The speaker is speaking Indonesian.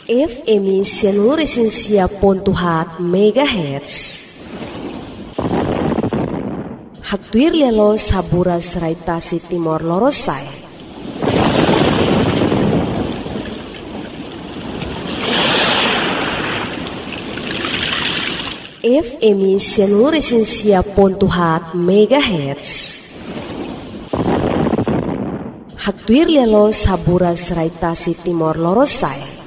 FM 106.7 MHz. Haktuir lelo sabura serai tasi Timor Lorosai. FM 106.7 MHz. Haktuir lelo sabura serai tasi Timor Lorosai.